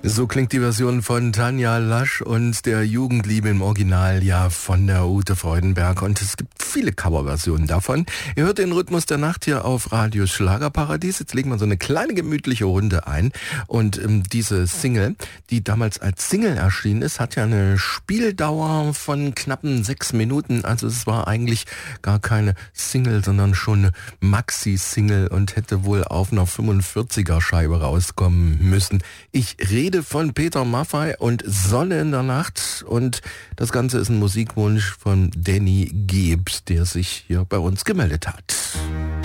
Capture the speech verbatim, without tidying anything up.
So klingt die Version von Tanja Lasch und der Jugendliebe im Original ja von der Ute Freudenberg. Und es gibt viele Coverversionen davon. Ihr hört den Rhythmus der Nacht hier auf Radio Schlagerparadies. Jetzt legen wir so eine kleine gemütliche Runde ein. Und ähm, diese Single, die damals als Single erschienen ist, hat ja eine Spieldauer von knappen sechs Minuten. Also es war eigentlich gar keine Single, sondern schon eine Maxi-Single und hätte wohl auf einer fünfundvierziger-Scheibe rauskommen müssen. Ich rede von Peter Maffay und Sonne in der Nacht, und das Ganze ist ein Musikwunsch von Danny Gibbs, der sich hier bei uns gemeldet hat.